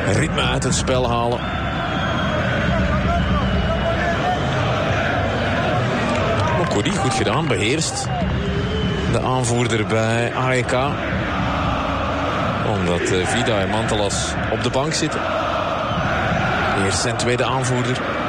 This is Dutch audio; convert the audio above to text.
ritme uit het spel halen. Mokodi, goed gedaan, beheerst. De aanvoerder bij AEK. Omdat Vida en Mantalas op de bank zitten. Eerst zijn tweede aanvoerder.